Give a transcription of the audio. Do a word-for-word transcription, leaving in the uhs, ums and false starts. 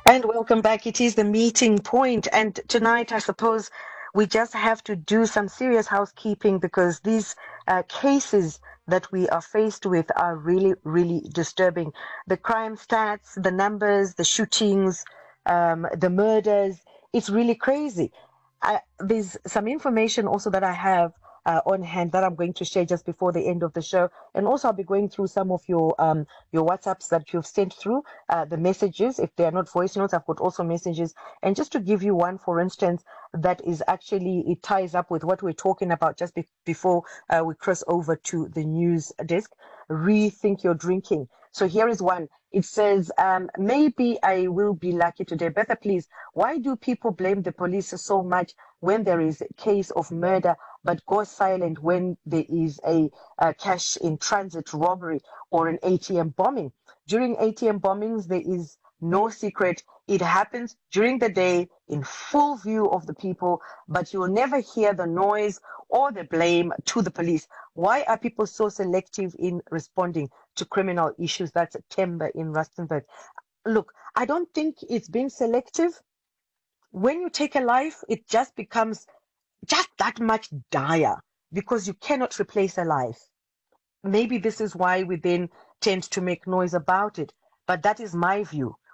And welcome back. It is the meeting point. And tonight, I suppose we just have to do some serious housekeeping because these uh, cases that we are faced with are really, really disturbing. The crime stats, the numbers, the shootings, um, the murders, it's really crazy. I, there's some information also that I have uh, on hand that I'm going to share just before the end of the show. And also, I'll be going through some of your um, your WhatsApps that you've sent through, uh, the messages. If they are not voice notes, I've got also messages. And just to give you one, for instance, that is actually, it ties up with what we're talking about just be- before uh, we cross over to the news desk. Rethink your drinking. So here is one. It says, um, maybe I will be lucky today. Betha, please, why do people blame the police so much when there is a case of murder, but go silent when there is a, a cash in transit robbery or an A T M bombing? During A T M bombings, there is no secret. It happens during the day in full view of the people, but you will never hear the noise or the blame to the police. Why are people so selective in responding to criminal issues? That's Temba in Rustenburg. Look, I don't think it's being selective. When you take a life, it just becomes just that much dire because you cannot replace a life. Maybe this is why we then tend to make noise about it. But that is my view.